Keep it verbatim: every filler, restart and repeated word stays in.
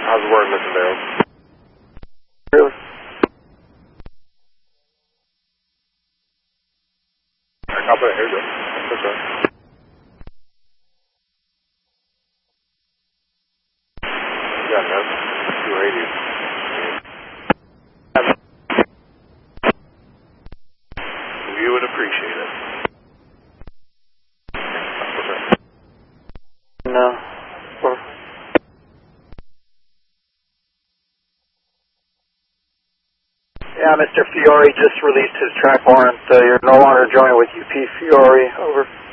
How's the word looking there? Really? I copy that. Here we go. That's right. Yeah, that's two eighty. We would appreciate it. No. Well, yeah, Mister Fiore just released his track warrant. Uh, you're no longer joined with U P Fiore. Over.